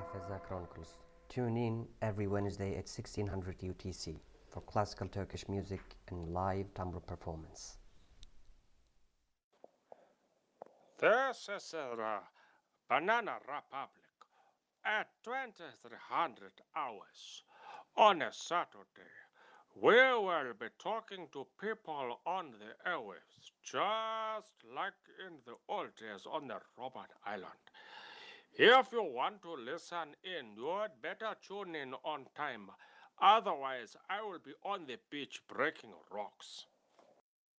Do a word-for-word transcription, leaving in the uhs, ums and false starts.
Feza Chronicles. Tune in every Wednesday at sixteen hundred U T C for classical Turkish music and live tambour performance. This is the Banana Republic at twenty-three hundred hours on a Saturday. We will be talking to people on the airwaves, just like in the old days on the Robert Island. If you want to listen in, you'd better tune in on time. Otherwise, I will be on the beach breaking rocks.